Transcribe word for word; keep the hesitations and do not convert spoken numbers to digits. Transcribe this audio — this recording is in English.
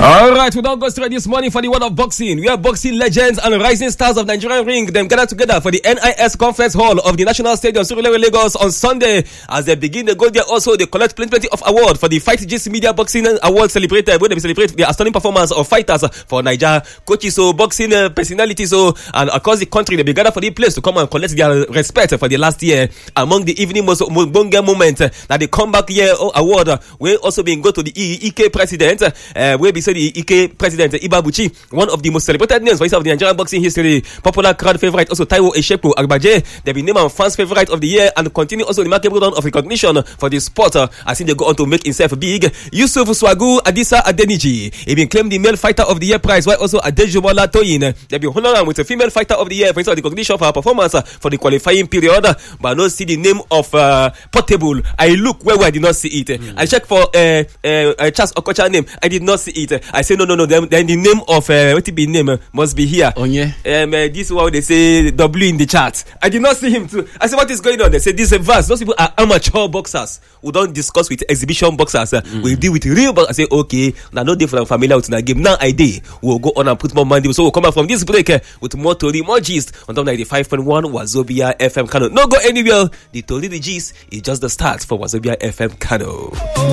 All right, we don't go straight this morning for the world of boxing. We have boxing legends and rising stars of Nigerian ring. Them gather together for the N I S Conference Hall of the National Stadium, Surulere, Lagos on Sunday. As they begin to go there, also they collect plenty of awards for the Fight G C Media Boxing Award celebrated, where they celebrate the outstanding performance of fighters for Nigeria, coaches, so boxing uh, personalities, so and across the country. They be gathered for the place to come and collect their respect for the last year. Among the evening most bonga moment uh, that the comeback year award uh, will also be go to the E K president, uh, where be the E K president Iba Buchi, one of the most celebrated names of the Nigerian boxing history, popular crowd favorite, also Taiwo Eshepo Agbaje. They be named fans favorite of the year and continue also the remarkable run of recognition for the sport. Uh, I think they go on to make himself big. Yusuf Swagu Adisa Adeniji, he been claimed the male fighter of the year prize, while also Adejumola Toyin, they be honored with a female fighter of the year for instance the recognition of her performance uh, for the qualifying period, uh, but I not see the name of uh, Portable. I look where, where I did not see it. Mm. I check for uh, uh, uh, Charles Okocha name. I did not see it. I say no, no, no. Then, then the name of uh, what it be name uh, must be here. Oh yeah. Um, uh, this is what they say W in the chart. I did not see him too. I said, what is going on? They say this is vast. Those people are amateur boxers. We don't discuss with exhibition boxers. Uh, mm. We deal with real boxers. I say okay. Now no different familiar with the game. Now I did. We'll go on and put more money. So we'll come back from this break uh, with more Tori, more gist on top ninety-five point one Wazobia F M Kano. No go anywhere. The Tori, the gist is just the start for Wazobia F M Kano.